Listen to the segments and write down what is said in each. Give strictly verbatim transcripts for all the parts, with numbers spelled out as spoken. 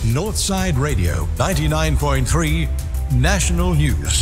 Northside Radio, ninety-nine point three National News.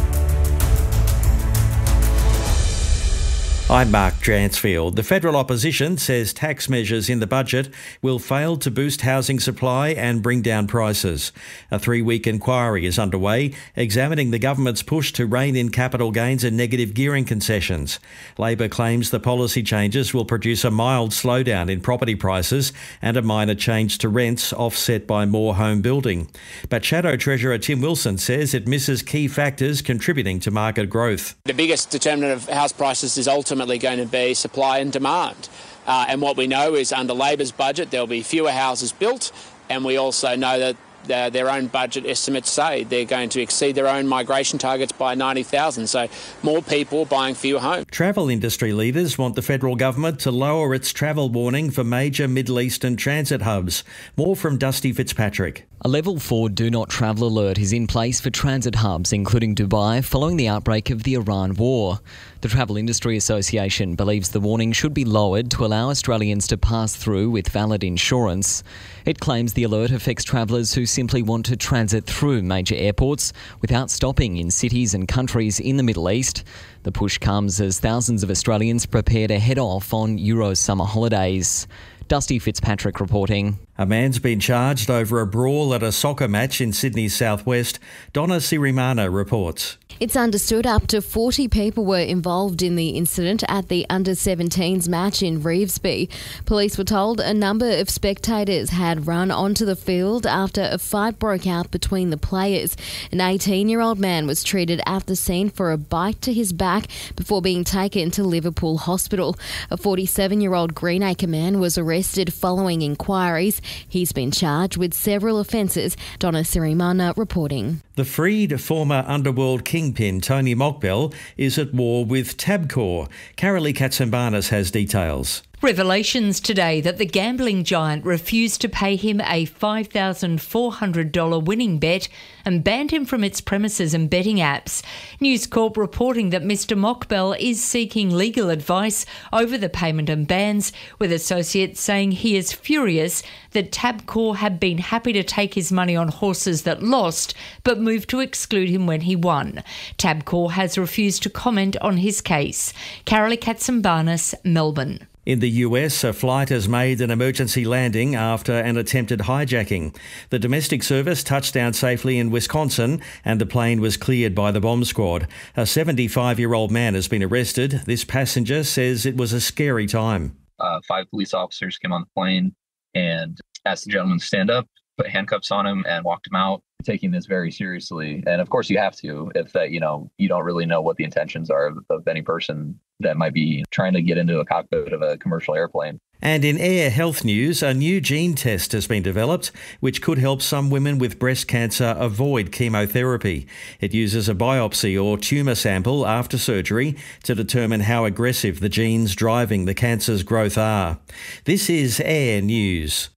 I'm Mark Dransfield. The federal opposition says tax measures in the budget will fail to boost housing supply and bring down prices. A three-week inquiry is underway, examining the government's push to rein in capital gains and negative gearing concessions. Labor claims the policy changes will produce a mild slowdown in property prices and a minor change to rents offset by more home building. But Shadow Treasurer Tim Wilson says it misses key factors contributing to market growth. The biggest determinant of house prices is ultimately going to be supply and demand. Uh, and what we know is under Labor's budget, there'll be fewer houses built. And we also know that uh, their own budget estimates say they're going to exceed their own migration targets by ninety thousand. So more people buying fewer homes. Travel industry leaders want the federal government to lower its travel warning for major Middle Eastern transit hubs. More from Dusty Fitzpatrick. A level four do not travel alert is in place for transit hubs, including Dubai, following the outbreak of the Iran war. The Travel Industry Association believes the warning should be lowered to allow Australians to pass through with valid insurance. It claims the alert affects travellers who simply want to transit through major airports without stopping in cities and countries in the Middle East. The push comes as thousands of Australians prepare to head off on Euro summer holidays. Dusty Fitzpatrick reporting. A man's been charged over a brawl at a soccer match in Sydney's southwest. Donna Sirimana reports. It's understood up to forty people were involved in the incident at the under seventeens match in Revesby. Police were told a number of spectators had run onto the field after a fight broke out between the players. An eighteen-year-old man was treated at the scene for a bite to his back before being taken to Liverpool Hospital. A forty-seven-year-old Greenacre man was arrested following inquiries. He's been charged with several offences. Donna Sirimana reporting. The freed former underworld kingpin Tony Mockbell is at war with Tabcorp. Carolee Katsambanis has details. Revelations today that the gambling giant refused to pay him a five thousand four hundred dollars winning bet and banned him from its premises and betting apps. News Corp reporting that Mister Mockbell is seeking legal advice over the payment and bans, with associates saying he is furious that Tabcorp had been happy to take his money on horses that lost, but moved to exclude him when he won. Tabcorp has refused to comment on his case. Carolee Katsambanis, Melbourne. In the U S, a flight has made an emergency landing after an attempted hijacking. The domestic service touched down safely in Wisconsin and the plane was cleared by the bomb squad. A seventy-five-year-old man has been arrested. This passenger says it was a scary time. Uh, five police officers came on the plane and asked the gentleman to stand up, put handcuffs on him and walked him out, taking this very seriously. And of course you have to, if that, you know, you don't really know what the intentions are of, of any person that might be trying to get into a cockpit of a commercial airplane. And in air health news, a new gene test has been developed which could help some women with breast cancer avoid chemotherapy. It uses a biopsy or tumour sample after surgery to determine how aggressive the genes driving the cancer's growth are. This is Air News.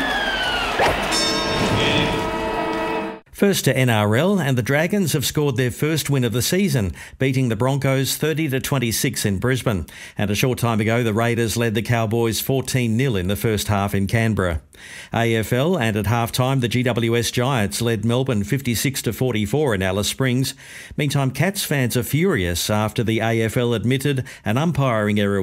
First to N R L, and the Dragons have scored their first win of the season, beating the Broncos thirty to twenty-six in Brisbane. And a short time ago, the Raiders led the Cowboys fourteen nil in the first half in Canberra. A F L, and at half-time, the G W S Giants led Melbourne fifty-six to forty-four in Alice Springs. Meantime, Cats fans are furious after the A F L admitted an umpiring error